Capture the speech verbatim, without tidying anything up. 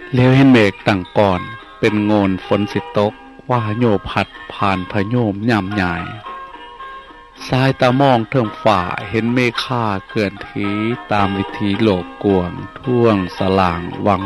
เลี้ยวเห็นเมฆตั้งก่อนเป็นโงนฝนสิตกว่าโยพัดผ่านพะโยมย่ำใหญ่สายตามองเทิงฝ่าเห็นเมฆาเกินทีตามวิถีโลกกวงท่วงสลางวัง